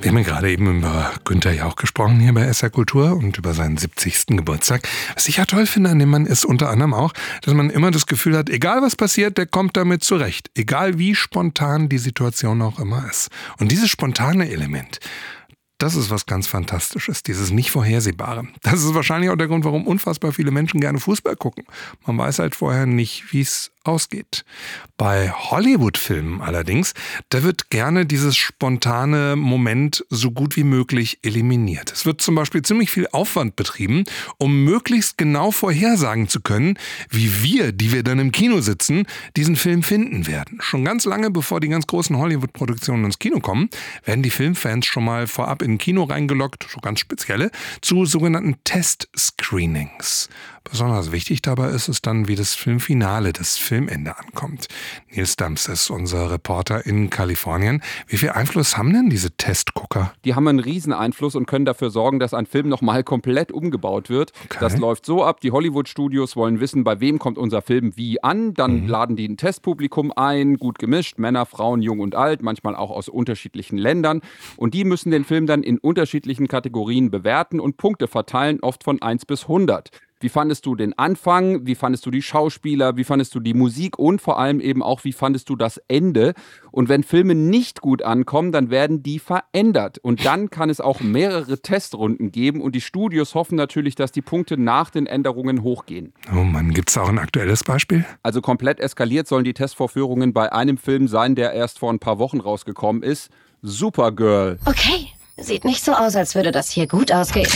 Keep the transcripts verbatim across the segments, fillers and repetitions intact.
Wir haben ja gerade eben über Günther Jauch gesprochen hier bei S R Kultur und über seinen siebzigsten Geburtstag. Was ich ja toll finde an dem Mann ist unter anderem auch, dass man immer das Gefühl hat, egal was passiert, der kommt damit zurecht. Egal wie spontan die Situation auch immer ist. Und dieses spontane Element, das ist was ganz Fantastisches, dieses nicht Vorhersehbare. Das ist wahrscheinlich auch der Grund, warum unfassbar viele Menschen gerne Fußball gucken. Man weiß halt vorher nicht, wie es ausgeht. Bei Hollywood-Filmen allerdings, da wird gerne dieses spontane Moment so gut wie möglich eliminiert. Es wird zum Beispiel ziemlich viel Aufwand betrieben, um möglichst genau vorhersagen zu können, wie wir, die wir dann im Kino sitzen, diesen Film finden werden. Schon ganz lange, bevor die ganz großen Hollywood-Produktionen ins Kino kommen, werden die Filmfans schon mal vorab in ein Kino reingelockt, so ganz spezielle, zu sogenannten Test-Screenings. Besonders wichtig dabei ist es dann, wie das Filmfinale, das Filmende ankommt. Nils Dams ist unser Reporter in Kalifornien. Wie viel Einfluss haben denn diese Testgucker? Die haben einen riesen Einfluss und können dafür sorgen, dass ein Film nochmal komplett umgebaut wird. Okay. Das läuft so ab, die Hollywood-Studios wollen wissen, bei wem kommt unser Film wie an. Dann mhm. laden die ein Testpublikum ein, gut gemischt, Männer, Frauen, jung und alt, manchmal auch aus unterschiedlichen Ländern. Und die müssen den Film dann in unterschiedlichen Kategorien bewerten und Punkte verteilen, oft von eins bis hundert. Wie fandest du den Anfang? Wie fandest du die Schauspieler? Wie fandest du die Musik? Und vor allem eben auch, wie fandest du das Ende? Und wenn Filme nicht gut ankommen, dann werden die verändert. Und dann kann es auch mehrere Testrunden geben. Und die Studios hoffen natürlich, dass die Punkte nach den Änderungen hochgehen. Oh Mann, gibt es auch ein aktuelles Beispiel? Also komplett eskaliert sollen die Testvorführungen bei einem Film sein, der erst vor ein paar Wochen rausgekommen ist. Supergirl. Okay, sieht nicht so aus, als würde das hier gut ausgehen.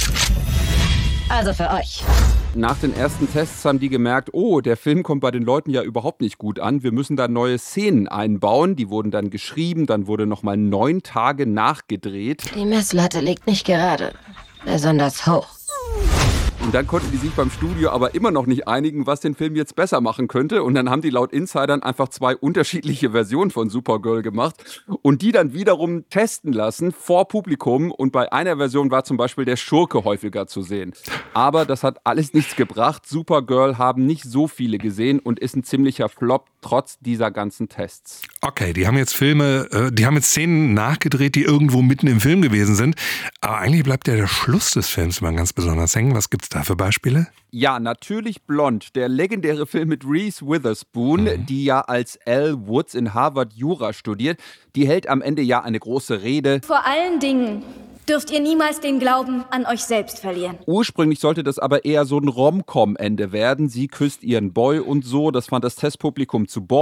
Also für euch. Nach den ersten Tests haben die gemerkt, oh, der Film kommt bei den Leuten ja überhaupt nicht gut an. Wir müssen da neue Szenen einbauen. Die wurden dann geschrieben, dann wurde nochmal neun Tage nachgedreht. Die Messlatte liegt nicht gerade besonders hoch. Und dann konnten die sich beim Studio aber immer noch nicht einigen, was den Film jetzt besser machen könnte. Und dann haben die laut Insidern einfach zwei unterschiedliche Versionen von Supergirl gemacht und die dann wiederum testen lassen vor Publikum. Und bei einer Version war zum Beispiel der Schurke häufiger zu sehen. Aber das hat alles nichts gebracht. Supergirl haben nicht so viele gesehen und ist ein ziemlicher Flop trotz dieser ganzen Tests. Okay, die haben jetzt Filme, die haben jetzt Szenen nachgedreht, die irgendwo mitten im Film gewesen sind. Aber eigentlich bleibt ja der Schluss des Films immer ganz besonders hängen. Was gibt's da für Beispiele? Ja, natürlich Blond, der legendäre Film mit Reese Witherspoon, mhm. die ja als Elle Woods in Harvard Jura studiert. Die hält am Ende ja eine große Rede. Vor allen Dingen dürft ihr niemals den Glauben an euch selbst verlieren. Ursprünglich sollte das aber eher so ein Rom-Com-Ende werden. Sie küsst ihren Boy und so. Das fand das Testpublikum zu boring.